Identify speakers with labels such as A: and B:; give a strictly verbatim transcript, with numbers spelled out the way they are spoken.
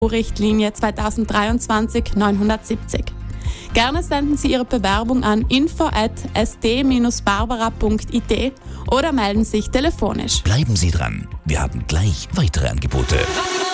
A: Richtlinie zweitausenddreiundzwanzig neunhundertsiebzig. Gerne senden Sie Ihre Bewerbung an info at s d dash barbara punkt i t oder melden sich telefonisch.
B: Bleiben Sie dran, wir haben gleich weitere Angebote.